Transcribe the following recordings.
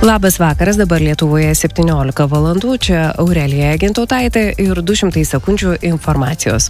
Labas vakaras, dabar Lietuvoje 17 valandų, čia Aurelija Gintautaitė ir 200 sekundžių informacijos.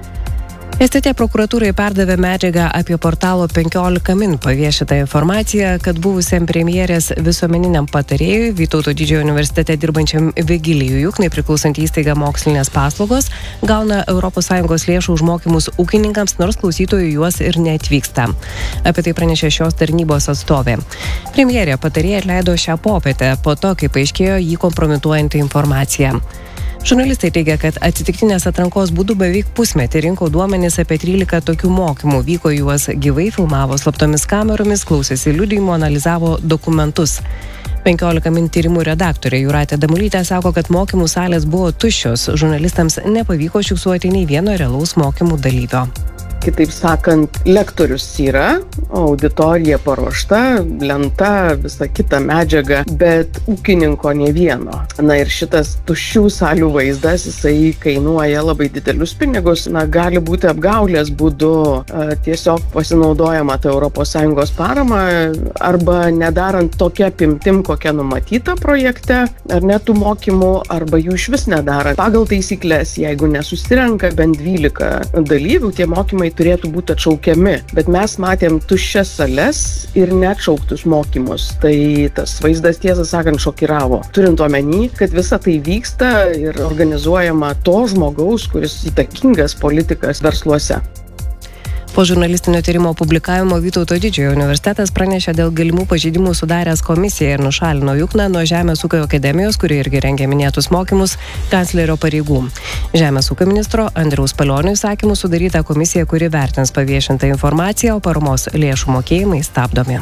STT prokuratūrai perdavė medžiagą apie portalo 15 min paviešintą informaciją, kad buvusiam premjerės visuomeniniam patarėjui Vytauto Didžiojo universitete dirbančiam Vigilijui Juknai priklausantį įstaigą Mokslinės paslaugos gauna ES lėšų už mokymus ūkininkams, nors klausytojų juos ir neatvyksta. Apie tai pranešė šios tarnybos atstovė. Premjerė patarėją atleido šią popietę, po to, kai paaiškėjo jį kompromituojantį informaciją. Žurnalistai teigia, kad atsitiktinės atrankos būdu beveik pusmetį rinko duomenis apie 13 tokių mokymų, vyko juos gyvai, filmavo slaptomis kameromis, klausėsi liudijimų, analizavo dokumentus. 15 min tyrimų redaktorė Jūratė Damulytė sako, kad mokymų salės buvo tuščios, žurnalistams nepavyko fiksuoti nei vieno realaus mokymų dalyvio. Kitaip sakant, lektorius yra, auditorija paruošta, lenta, visa kita medžiaga, bet ūkininko ne vieno. Na ir šitas tuščių salių vaizdas, jisai kainuoja labai didelius pinigus. Na, gali būti apgaulės būdu tiesiog pasinaudojama ta ES parama arba nedarant tokia apimtim, kokia numatyta projekte, ar net tų mokymų, arba jų išvis nedarant. Pagal taisyklės, jeigu nesusirenka bent 12 dalyvių, tie mokymai turėtų būti atšaukiami, bet mes matėm tuščias sales ir neatšauktus mokymus. Tai tas vaizdas, tiesą sakant, šokiravo. Turint omeny, kad visa tai vyksta ir organizuojama to žmogaus, kuris įtakingas politikas versluose. Po žurnalistinio tyrimo publikavimo Vytauto Didžiojo universitetas pranešė dėl galimų pažeidimų sudaręs komisiją ir nušalino Jukną nuo Žemės ūkio akademijos, kuri irgi rengė minėtus mokymus, kanclerio pareigų. Žemės ūkio ministro Andriaus Palionio įsakymu sudaryta komisija, kuri vertins paviešintą informaciją, o paramos lėšų mokėjimai stabdomi.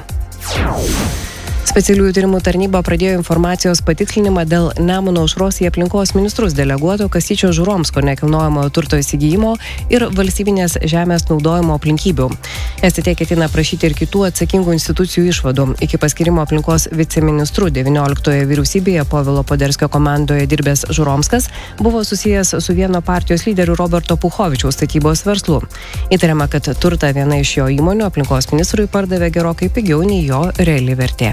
Specialiųjų tyrimų tarnyba pradėjo informacijos patikslinimą dėl Nemuno aušros į aplinkos ministrus deleguoto Kastyčio Žuromsko nekilnojamojo turto įsigijimo ir valstybinės žemės naudojimo aplinkybių. STT ketina prašyti ir kitų atsakingų institucijų išvadų. Iki paskirimo aplinkos viceministrų 19 vyriausybėje Povilo Poderskio komandoje dirbęs Žuromskas buvo susijęs su vieno partijos lyderiu Roberto Puchovičiaus statybos verslu. Įtariama, kad turtą viena iš jo įmonių aplinkos ministrui pardavė gerokai pigiau nei jo reali vertė.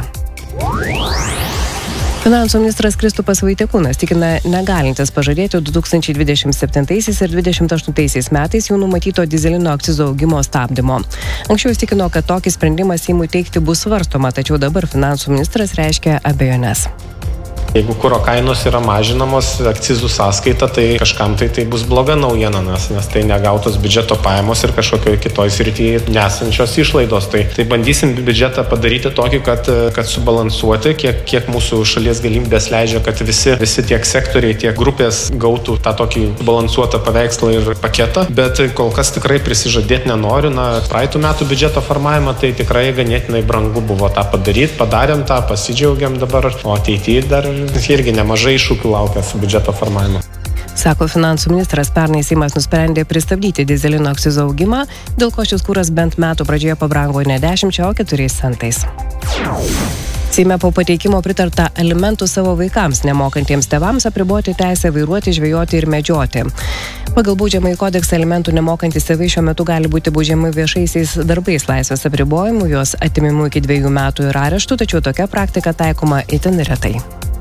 Finansų ministras Kristupas Vaitiekūnas tikina negalintis pažadėti 2027 ir 2028 metais jau numatyto dyzelino akcizo augimo stabdymo. Anksčiau jis tikino, kad tokį sprendimą Seimui teikti bus svarstoma, tačiau dabar finansų ministras reiškia abejones. Jeigu kuro kainos yra mažinamos akcizų sąskaita, tai kažkam tai bus bloga naujiena, nes tai negautos biudžeto pajamos ir kažkokio kitoj srityje nesančios išlaidos. Tai bandysim biudžetą padaryti tokį, kad subalansuoti, kiek mūsų šalies galimybės leidžia, kad visi tiek sektoriai, tiek grupės gautų tą tokį balansuotą paveikslą ir paketą. Bet kol kas tikrai prisižadėti nenoriu. Praeitų metų biudžeto formavimą tai tikrai ganėtinai brangu buvo tą padaryti. Padarėm tą, pasidžiaugiam dabar, o ateityje dar irgi nemažai iššūkių laukia su biudžeto formavimu. Sako finansų ministras, pernai Seimas nusprendė pristabdyti dyzelino akcizo augimą, dėl ko šis kuras bent metų pradžioje pabrango ne 10, o 4 centais. Seime po pateikimo pritarta alimentų savo vaikams nemokantiems tėvams apriboti teisę vairuoti, žvejoti ir medžioti. Pagal baudžiamąjį kodeksą alimentų nemokantys tėvai šiuo metu gali būti baudžiami viešaisiais darbais laisvės apribojimu, jos atimimu iki 2 metų ir areštų, tačiau tokia praktika taikoma itin retai.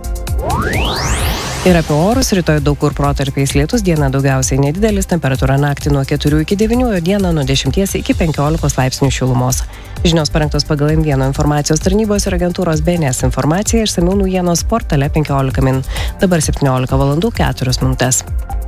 Ir apie orus, rytoj daug kur protarpiais lietus, diena daugiausiai nedidelis, temperatūra naktį nuo 4 iki 9, o dieną nuo 10 iki 15 laipsnių šilumos. Žinios parengtos pagal M1 informacijos tarnybos ir agentūros BNS informacija, išsamiau naujienos portale 15 min. Dabar 17 valandų 4 minutės.